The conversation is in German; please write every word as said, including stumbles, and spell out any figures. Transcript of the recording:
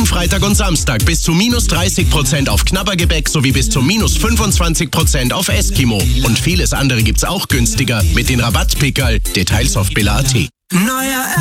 Freitag und Samstag bis zu minus dreißig Prozent auf Knabbergebäck sowie bis zu minus fünfundzwanzig Prozent auf Eskimo. Und vieles andere gibt's auch günstiger mit den Rabattpickerl. Details auf billa punkt at.